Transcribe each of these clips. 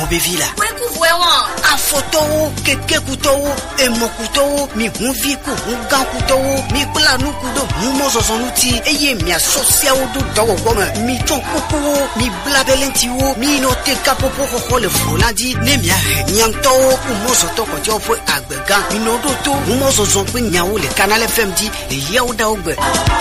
bevila. Weku wewan. Afoto keke kuto emokuto mi hunvi ku hungan kuto mi planu kudo humozo zonuti eye mi asocia odu dowo goma mi ton kuku mi blabelenti wo mi no te kapopo ko le volandi ne mi nyanto humozo to ko jo fo agbega mi no do to humozo zon pe nyawo le Canal FM di eye o da ogbe.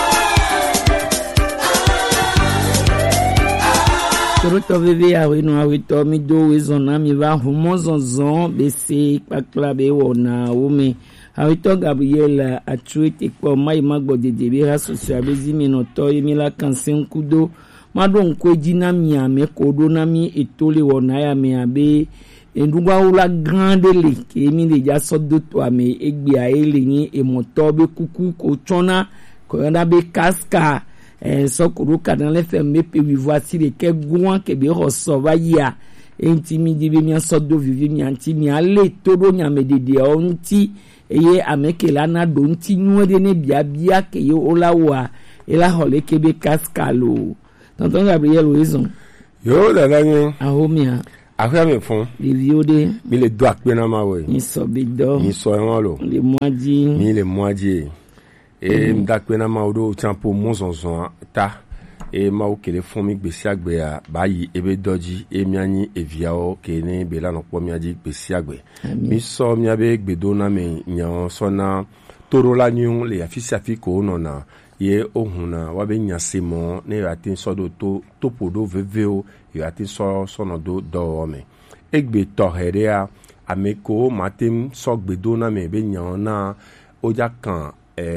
Toto bebe awe no awe to mi do we zona mi va humozonzon bese pakla be wona wome awe to Gabriel atruite ko mai magbo dede be ha social bezi mi no to mi la kansen kudo madon ko jina mi ame kodo na mi etole wona ya mi abe endugwa ula grande le ke mi le ja so do to ame egbe a ele ni emoto be kuku ko chona ko nda be kaska sokuru Canal FM me pe voici les que gouan que be resovaya intimidi be mi sodo vivi mi anti mi ale todo nya me de onti eye ameke lana donti nuode ne bia ke yo olawa ela hole ke be kaskalo tonton Gabriel Oison yo la langue ahomia affaire me fond viviode mi le doit pe na ma we ni sobido ni so en lo le moadi mi le moadi e mdakwena maudo champo monzonzon ta e mau kele fomi gbesi agbe ya bayi ebe doji e miani eviao kene bela no po miaji gbesi agbe mi so miabe gbedo na me nyan sona toro la nyun le afisi afiko nona ye ohuna wabe nyasemo ne atin sodo to podo veveo ye atin so sono do me egbe toherea ameko matem so gbedo na me be nyan na oja kan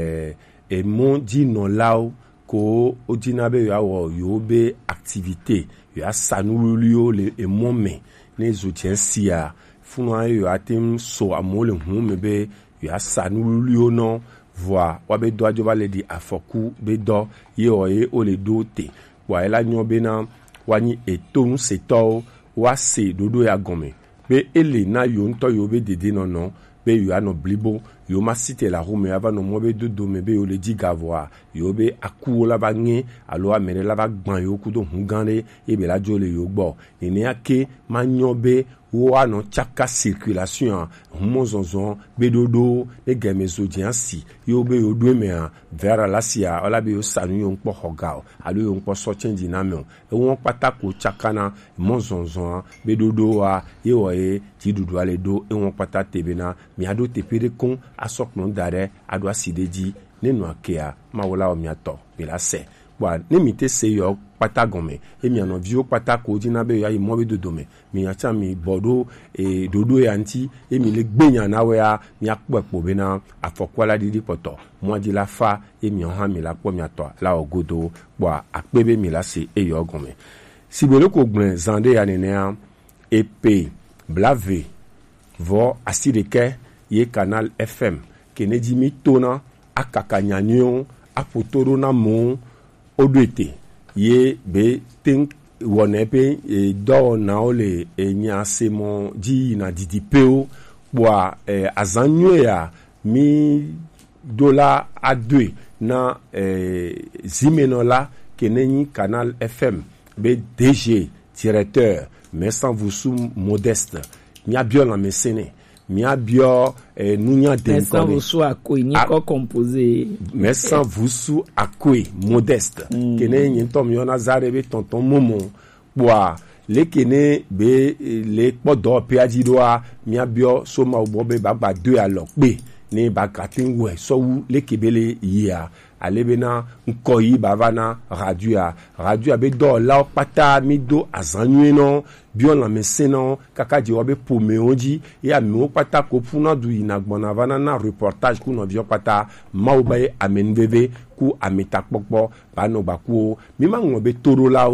mon di non lao ko odinabe ya wo yo be activité ya sanulio le mon me ne zotien sia funwa yo atem so amole hu me be ya sanulio no voi wa be do ajoba le di afoku be do ye oye o le do te wa ela nyo be na wani etonu seto wa se dodo ya gome be ele na yo nto yo be dede non be yo ano blibo yo ma cité la roue ava no mo be dodo me be yo le di gavoa yo be aku la ba nge alo amere la ba gban yo ku do hungande e be la jole yo gbo ene ake ma nyobe wo ano chaka circulation humozonzon be dodo e gemezo diansi yo be yo do me vers la sia ola be yo sanu yo npo hogao alo yo npo so change na me e won patako chakana mozonzon be dodo wa ye wo e ti dudu ale do e won pata tebena mi ado tepere kon asok non dare ado asideji ne no akea mawola o miato be la se wa ne mite se yo patagome e mi ano vio patako dina be ya mo be dodo me mi acha mi bodo e dodo e anti e mi le gbenya na we a mi akpo be na afokwala didi poto mo di la fa e mi han mi la po mi ato la ogodo wa akpebe mi la se e yo gome sibele ko gben zande ya nene ep blave vo asideke ye Canal FM keneji mi tona akakanyanyo apotoro na mo odwete ye be think wonepe do na ole nya semo ji na didipeo bwa azanyo ya mi dola a2 na zimenola keneni Canal FM be DG directeur mais sans vous sous modeste mi abio la mesene mi abio nunya den sans vous sous akoi ni ko composé mais sans vous sous akoi modeste kene ntom yo na zarebe tonton momo bwa le kene be le podo pe ajidoa mi abio so ma obobe bagba 2 alokpe ni bakatin we so wu le kebele yia alebena nkoyi bavana radio be do la pata mi do azanweno bion la meseno kaka di obe pome onji ya mi pata ko puna du inagbona vana na reportage ku no bio pata maubaye amenbebe ku ameta pokpo bano baku mi mango be toro la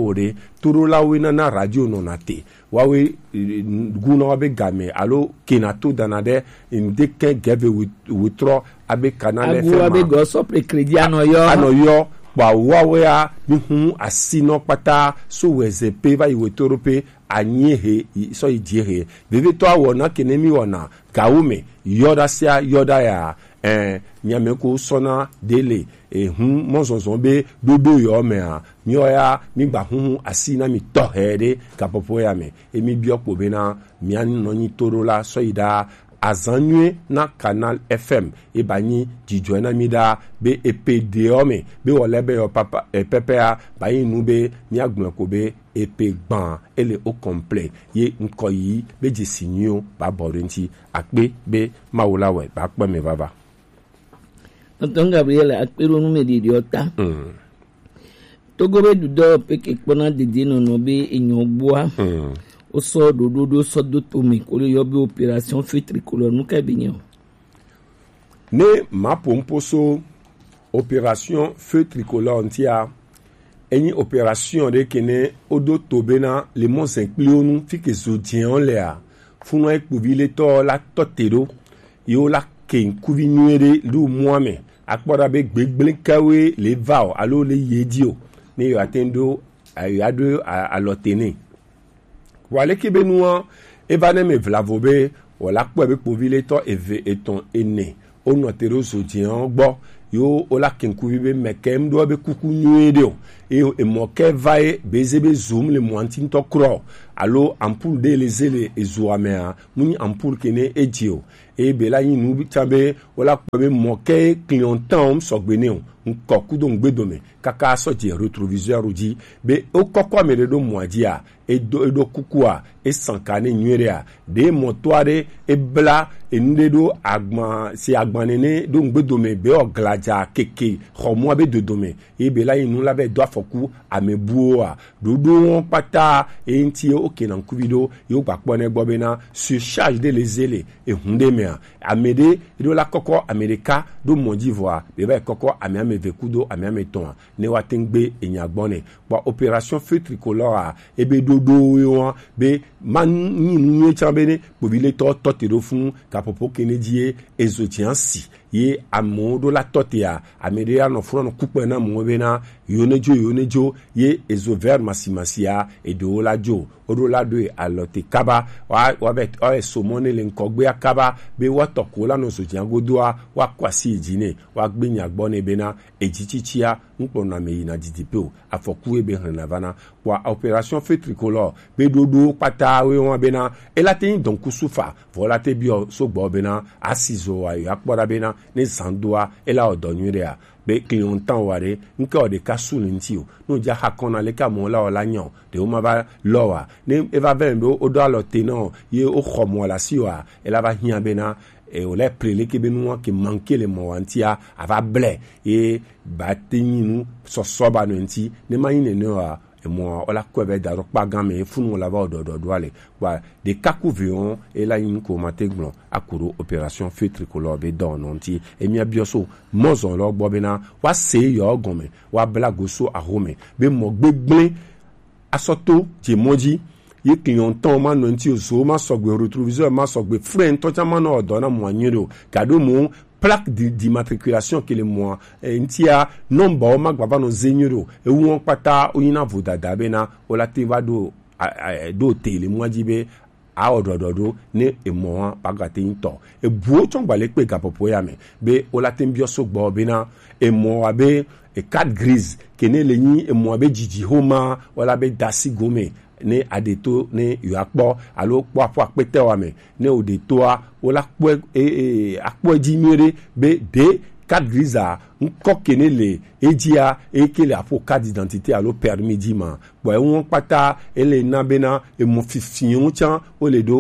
we na radio no nate wawe guna be game alo kenato danade indeke gave witro abe Canal FM abe go so pre credit anoyo wa wawe a hu asino pata so weze pe va iwetorope anyehe so idiehe bebe to awona kenemi wona gaume yoda sia yoda ya nyame ko sona dele mozonzon be dodo yo me a mi oya mi gba hun asina mi tohede kapopo ya me mi biokpo be na mi ani no ni toro la soida azanue na Canal FM bani jijoena mida be epdeome be wolebe yo papa pepea bayi nu be mi agbon ko be epe gban ele au complet ye nkoyi be jisinyo ba borenti akpe be mawulawe ba pa me baba Tonton Gabriel akpero nu me di ota togo be dudo pe ke pona de dino no be enyo boa au sort dodo sort de tomi ko le yobe opération feu tricolore nu ka binyo ne ma pomposo opération feu tricolore ntia eni opération de kene odo tobena le mont Saint-Cloud nu fike zodien lea funo ekubile to la totero yo la ken kuvinuere lu moame akpora be gbegblekawe le vao alo le yedio ne yo atendo ayado alotene wale kebenua evane me vlavobe wala kpo be povile to eve eton ene ono tero zodien gbo yo ola kenkuvi be mekem do be kuku nuede o e moke vai bezebe zoom le moantin to kro alo ampul de lezele ezuamea muni ampul kene edio e bela yinu bitambe ola kpo be moke clientam sogbene nkoku do ngbedome kaka so je retroviseur uji be o kokko mere do moadia edo kukua sankane nuerea de motoare ebla endedo agma si agbanene do ngbedome be oglaja keke khomo be dodome e bela yinu la be do afoku amebuoa dodo pata enti okenan kuvido yo gbapone gbobena surcharge de lezele e hundemea amede do la koko amerika do mondivoa be ba koko ame vekudo ame ton ne watengbe enyagbone ba opération feu tricolore e be dodo yo be man ni chambene bobile to totero fun kapopo kenedie ezotiansi ye amodo la totia amedia no frono coupe na mo bena yonejo ye ezover masimasia edo la jo odo la do alote kaba wa bet o somone le nkogbe akaba be watokola no sotiango doa wa kwasi jine wa gbenya gbone bena ejichichia nkpona me ina didipeo afoku ebe hanavana wa opération feu tricolore be dodo pata we won bena elate donc kusufa vola te bio so gbo bena asizo wa yakpora bena ne sandoa ela odonyurea be clientan ware nka de kasulintio no ja hakona le ka mo la ola nyon de o ma ba lowa ne eva vembo o do lo tenant ye o khomo la siwa ela ba hia bena e o le prele ke benua ke manke le mo antia ava ble e bateninu so soba no nti ne mayine no a et moi on la kwebe da rokpa game funu la va do ale wa de kakuvion et la yin ko mategblon akuro opération feu tricolore be don nti e mi abioso mozon lo gbobena wa se yo gome wa blagoso a home be mo gbegble asoto ti moji ye clientan ma no nti ozo ma sogbe retroviseur ma sogbe frein to chama no do na mo anyero kado mo plaque d'immatriculation que le mois ntia nomba o magbaba no zenyuro e won pata oyina vodada bena olativa do tele moajibe a odododo ne e mo bagate into e buo chongba le pe gapopo ya me be olatin bioso gbo bena e mo abe e 4 grise kene lenyi e mo abe jiji homa wala be dasi gome ne adeto ne yakpo alo po apete wa me ne odeto a wala po akpo jimere be de 4 grisa nko kenele ejia ekele apo carte d'identité alo permis dima bo won pata ele na bena e mo fifion chan o le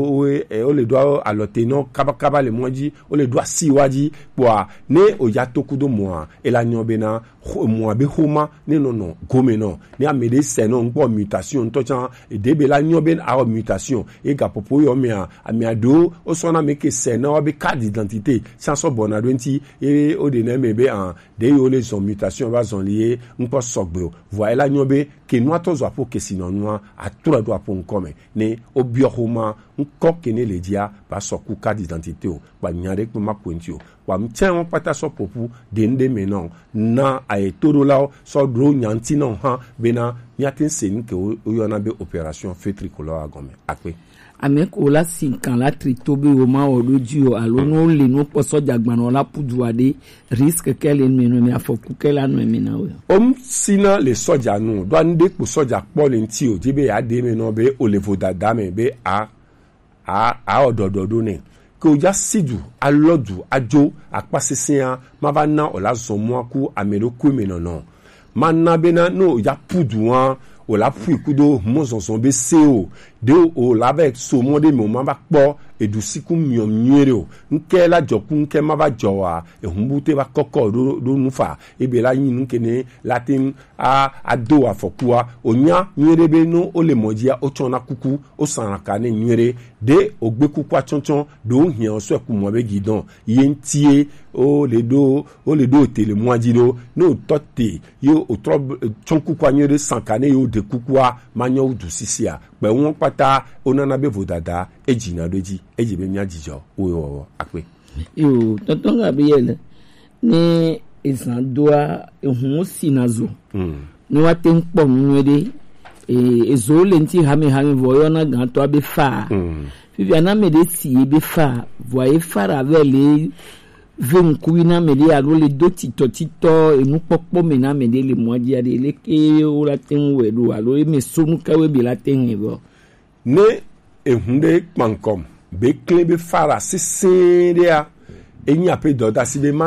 do aloteno kaba le moji o le do siwaji bo ne o yatokudo mo e la nyon bena mo be homa ne non gome non ne amede seno npo mutation to chan e debe la nyon ben a mutation e ga popo yo me amiado o sona meke seno be carte d'identité sans so bonado nti e o de ne mebe an de yo les mutation va zon lié npo sogbe voilà nyobe ke no to zo po ke sinon no a tura do po nkome ne obioruma nko ke ne le dia ba soku carte d'identité o ba nyare ko makwenti o wa mtien on pata so popu de nde menon na ay toro lao so dro nyanti non ha bena nyatin sen ke o yona be opération feu tricolore agome akwe ameko la sinkan la tritobe o ma odoju alo no le no poso jagbano la puduade risque qu'elle meno me afoku kela no emina we sina le soja no do ande po soja pole nti o jibe ya de me no be o le vodada me be a odododo ne ko ja sidu alodu ajo akpasesia mabana ola zomoaku ameroku menono manna bena no ja puduan o la pu ikudo mozonson be seo de o la be so monde mo ma ba po edusiku miom nyere o nke la joku nke ma ba jowa ehunbute ba kokko do nufa ebe la yin nke ne latin a do afokua onya nyere be no o le mojia o chona kuku o sanaka ne nyere de ogbe kuku achonchon do hian so eku mo be gidon yentie o le do tele moadiro no totte yo o trob chonku kwa nyere sankane yo de kukua manyo du sisia pe won pata onana be vodada ejina doji ejibe nya jijo o akwe yo tonton Gabriel ni isan doa ehun sinazo ni wa te npo nwede ezo le nti hame voyo na gan to abe fa Viviana me de si be fa voye fara vele Vunkuina mede alo le do tito enu popo mena mede le moadi ade le ke o la ten wedo alo e me sonu kawe be la ten ebo ne ehunde kpankom be klebe fara sisindia enya pe doda sibe